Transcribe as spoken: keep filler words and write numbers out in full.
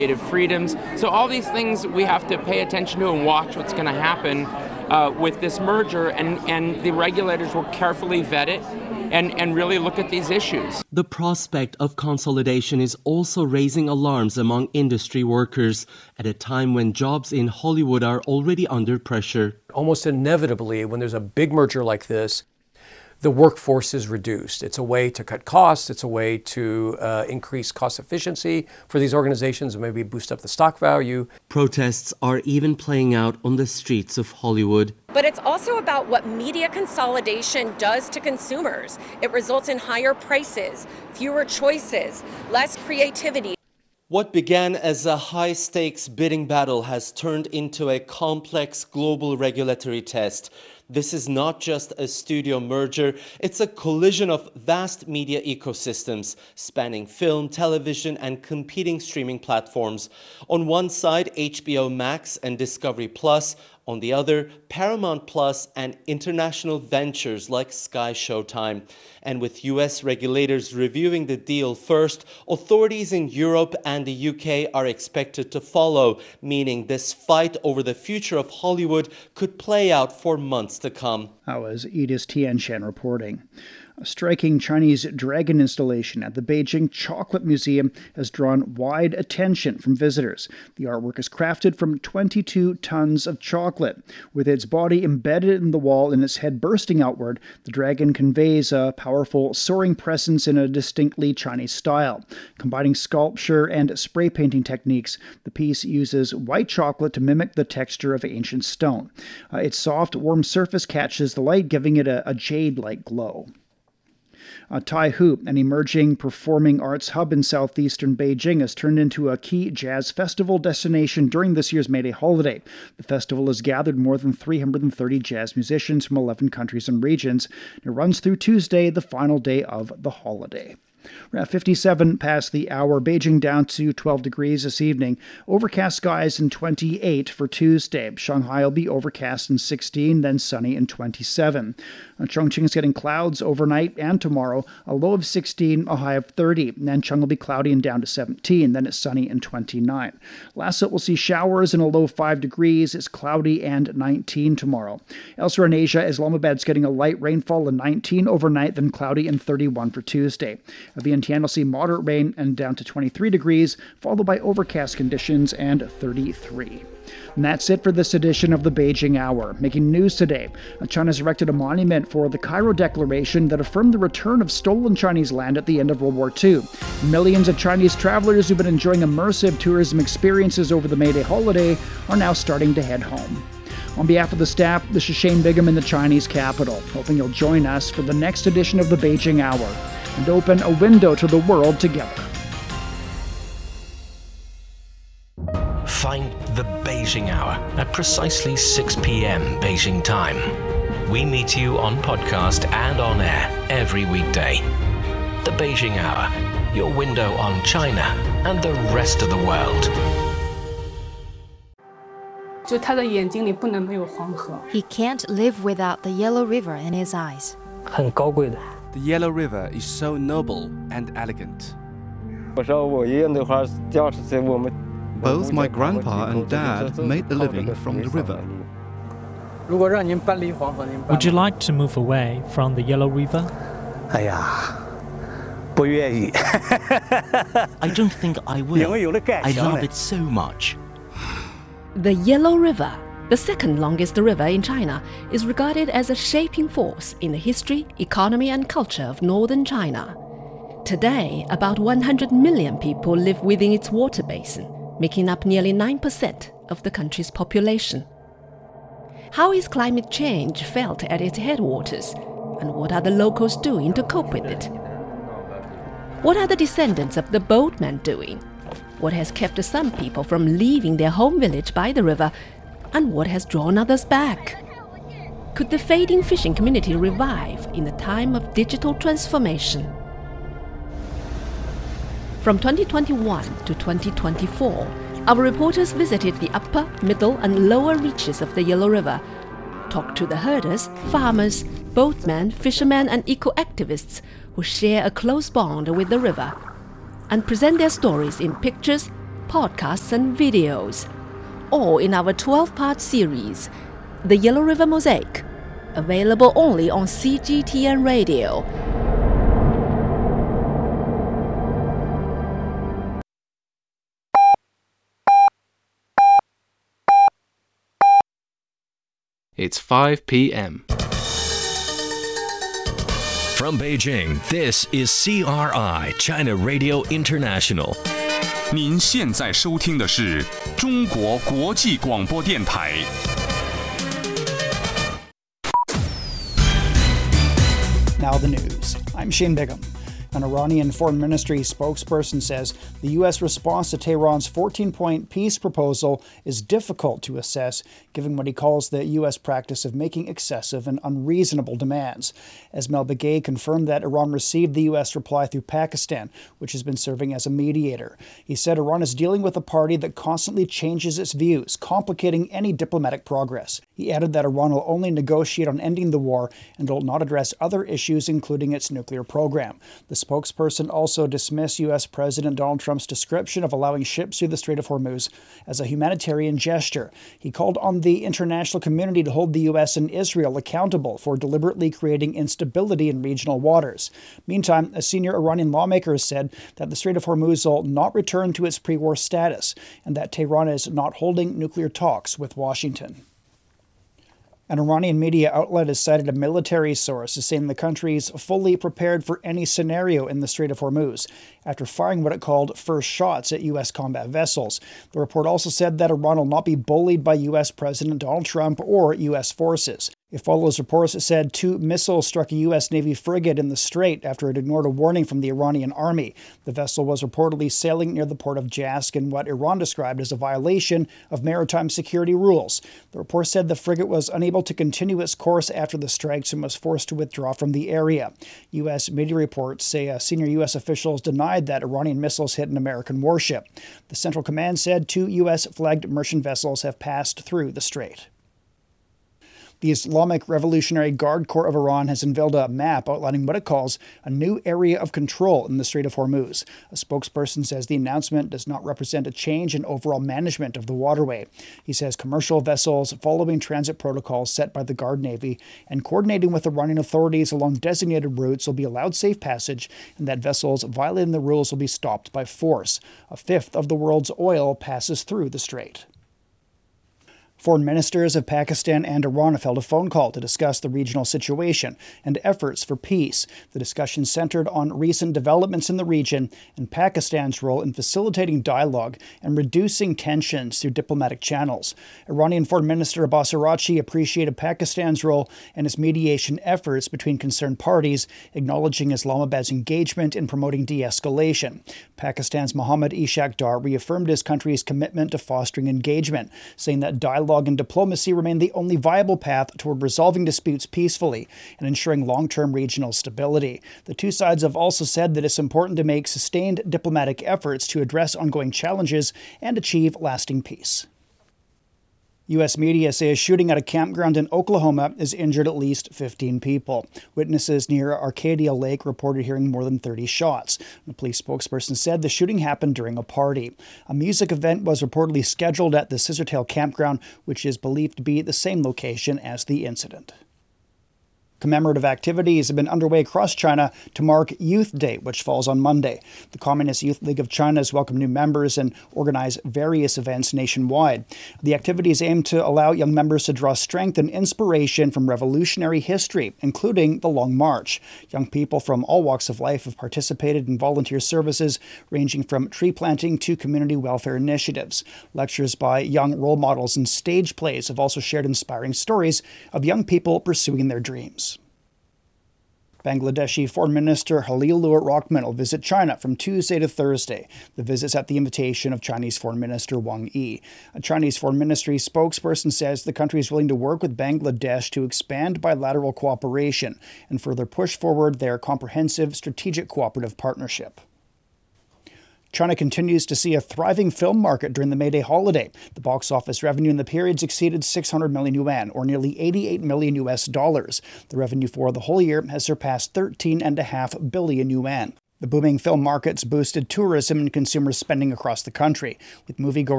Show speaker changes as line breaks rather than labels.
creative freedoms. So all these things we have to pay attention to and watch what's going to happen uh, with this merger, and, and the regulators will carefully vet it and, and really look at these issues.
The prospect of consolidation is also raising alarms among industry workers at a time when jobs in Hollywood are already under pressure.
Almost inevitably, when there's a big merger like this, the workforce is reduced. It's a way to cut costs. It's a way to uh, increase cost efficiency for these organizations and maybe boost up the stock value.
Protests are even playing out on the streets of Hollywood.
But it's also about what media consolidation does to consumers. It results in higher prices, fewer choices, less creativity.
What began as a high-stakes bidding battle has turned into a complex global regulatory test. This is not just a studio merger, it's a collision of vast media ecosystems spanning film, television, and competing streaming platforms. On one side, H B O Max and Discovery Plus. On the other, Paramount Plus and international ventures like Sky Showtime. And with U S regulators reviewing the deal first, authorities in Europe and the U K are expected to follow, meaning this fight over the future of Hollywood could play out for months to come.
That was Edith Tianxian reporting. A striking Chinese dragon installation at the Beijing Chocolate Museum has drawn wide attention from visitors. The artwork is crafted from twenty-two tons of chocolate. With its body embedded in the wall and its head bursting outward, the dragon conveys a powerful, soaring presence in a distinctly Chinese style. Combining sculpture and spray painting techniques, the piece uses white chocolate to mimic the texture of ancient stone. Uh, its soft, warm surface catches the light, giving it a, a jade-like glow. Uh, Tai Hu, an emerging performing arts hub in southeastern Beijing, has turned into a key jazz festival destination during this year's May Day holiday. The festival has gathered more than three hundred thirty jazz musicians from eleven countries and regions. It runs through Tuesday, the final day of the holiday. We're at fifty-seven past the hour. Beijing down to twelve degrees this evening. Overcast skies and twenty-eight for Tuesday. Shanghai will be overcast and sixteen, then sunny and twenty-seven. Chongqing is getting clouds overnight and tomorrow. A low of sixteen, a high of thirty. Nanchang will be cloudy and down to seventeen, then it's sunny and twenty-nine. Lhasa will see showers and a low of five degrees. It's cloudy and nineteen tomorrow. Elsewhere in Asia, Islamabad's getting a light rainfall and nineteen overnight, then cloudy and thirty-one for Tuesday. Vientiane will see moderate rain and down to twenty-three degrees, followed by overcast conditions and thirty-three. And that's it for this edition of the Beijing Hour. Making news today, China's erected a monument for the Cairo Declaration that affirmed the return of stolen Chinese land at the end of World War Two. Millions of Chinese travelers who've been enjoying immersive tourism experiences over the May Day holiday are now starting to head home. On behalf of the staff, this is Shane Bigham in the Chinese capital, hoping you'll join us for the next edition of the Beijing Hour and open a window to the world together.
Find the Beijing Hour at precisely six p.m. Beijing time. We meet you on podcast and on air every weekday. The Beijing Hour, your window on China and the rest of the world.
He can't live without the Yellow River in his eyes.
The Yellow River is so noble and elegant.
Both my grandpa and dad made a living from the river.
Would you like to move away from the Yellow River?
I don't think I will. I love it so much.
The Yellow River, the second longest river in China, is regarded as a shaping force in the history, economy and culture of northern China. Today, about one hundred million people live within its water basin, making up nearly nine percent of the country's population. How is climate change felt at its headwaters, and what are the locals doing to cope with it? What are the descendants of the boatmen doing? What has kept some people from leaving their home village by the river, and what has drawn others back? Could the fading fishing community revive in the time of digital transformation? From twenty twenty-one to twenty twenty-four, our reporters visited the upper, middle and lower reaches of the Yellow River, talked to the herders, farmers, boatmen, fishermen and eco-activists who share a close bond with the river, and present their stories in pictures, podcasts and videos, all in our twelve-part series, The Yellow River Mosaic, available only on C G T N Radio.
It's five p.m.
From Beijing, this is C R I China Radio International.
您现在收听的是中国国际广播电台。
Now the news. I'm Shane Bigham. An Iranian foreign ministry spokesperson says the U S response to Tehran's fourteen-point peace proposal is difficult to assess, given what he calls the U S practice of making excessive and unreasonable demands. Esmail Begay confirmed that Iran received the U S reply through Pakistan, which has been serving as a mediator. He said Iran is dealing with a party that constantly changes its views, complicating any diplomatic progress. He added that Iran will only negotiate on ending the war and will not address other issues, including its nuclear program. The spokesperson also dismissed U S President Donald Trump's description of allowing ships through the Strait of Hormuz as a humanitarian gesture. He called on the international community to hold the U S and Israel accountable for deliberately creating instability in regional waters. Meantime, a senior Iranian lawmaker said that the Strait of Hormuz will not return to its pre-war status and that Tehran is not holding nuclear talks with Washington. An Iranian media outlet has cited a military source as saying the country is fully prepared for any scenario in the Strait of Hormuz, after firing what it called first shots at U S combat vessels. The report also said that Iran will not be bullied by U S President Donald Trump or U S forces. It follows reports that said two missiles struck a U S Navy frigate in the strait after it ignored a warning from the Iranian army. The vessel was reportedly sailing near the port of Jask in what Iran described as a violation of maritime security rules. The report said the frigate was unable to continue its course after the strikes and was forced to withdraw from the area. U S media reports say uh, senior U S officials denied that Iranian missiles hit an American warship. The Central Command said two U S-flagged merchant vessels have passed through the strait. The Islamic Revolutionary Guard Corps of Iran has unveiled a map outlining what it calls a new area of control in the Strait of Hormuz. A spokesperson says the announcement does not represent a change in overall management of the waterway. He says commercial vessels following transit protocols set by the Guard Navy and coordinating with Iranian authorities along designated routes will be allowed safe passage, and that vessels violating the rules will be stopped by force. A fifth of the world's oil passes through the strait. Foreign ministers of Pakistan and Iran have held a phone call to discuss the regional situation and efforts for peace. The discussion centered on recent developments in the region and Pakistan's role in facilitating dialogue and reducing tensions through diplomatic channels. Iranian Foreign Minister Abbas Araghchi appreciated Pakistan's role and its mediation efforts between concerned parties, acknowledging Islamabad's engagement in promoting de-escalation. Pakistan's Mohammad Ishaq Dar reaffirmed his country's commitment to fostering engagement, saying that dialogue and diplomacy remain the only viable path toward resolving disputes peacefully and ensuring long-term regional stability. The two sides have also said that it's important to make sustained diplomatic efforts to address ongoing challenges and achieve lasting peace. U S media say a shooting at a campground in Oklahoma has injured at least fifteen people. Witnesses near Arcadia Lake reported hearing more than thirty shots. The police spokesperson said the shooting happened during a party. A music event was reportedly scheduled at the Scissortail campground, which is believed to be the same location as the incident. Commemorative activities have been underway across China to mark Youth Day, which falls on Monday. The Communist Youth League of China has welcomed new members and organized various events nationwide. The activities aim to allow young members to draw strength and inspiration from revolutionary history, including the Long March. Young people from all walks of life have participated in volunteer services, ranging from tree planting to community welfare initiatives. Lectures by young role models and stage plays have also shared inspiring stories of young people pursuing their dreams. Bangladeshi Foreign Minister Halilur Rahman will visit China from Tuesday to Thursday. The visit's at the invitation of Chinese Foreign Minister Wang Yi. A Chinese Foreign Ministry spokesperson says the country is willing to work with Bangladesh to expand bilateral cooperation and further push forward their comprehensive strategic cooperative partnership. China continues to see a thriving film market during the May Day holiday. The box office revenue in the period exceeded six hundred million yuan, or nearly eighty-eight million U S dollars. The revenue for the whole year has surpassed thirteen point five billion yuan. The booming film markets boosted tourism and consumer spending across the country, with moviegoers